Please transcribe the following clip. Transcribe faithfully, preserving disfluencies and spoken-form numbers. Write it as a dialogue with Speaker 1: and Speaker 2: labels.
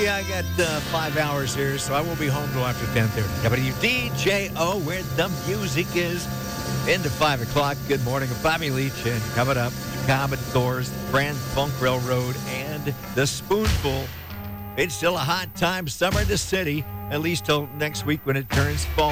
Speaker 1: Yeah, I got uh, five hours here, so I won't be home till after ten thirty. W D J O, where the music is, into five o'clock. Good morning, Bobby Leach, and coming up, Commodores, Grand Funk Railroad, and The Spoonful. It's still a hot time, summer in the city, at least till next week when it turns fall.